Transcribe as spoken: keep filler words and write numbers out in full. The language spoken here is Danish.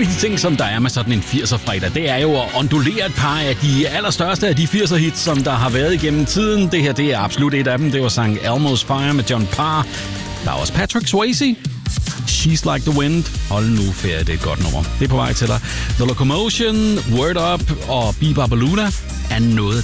af de ting, som der er med sådan en firser-fredag, det er jo at ondulere et par af de allerstørste af de firser-hits, som der har været igennem tiden. Det her, det er absolut et af dem. Det var sang Elmo's Fire med John Parr. Der er også Patrick Swayze. She's Like the Wind. Hold nu ferie, det er et godt nummer. Det er på vej til dig. The Locomotion, Word Up og Biba Baluna er noget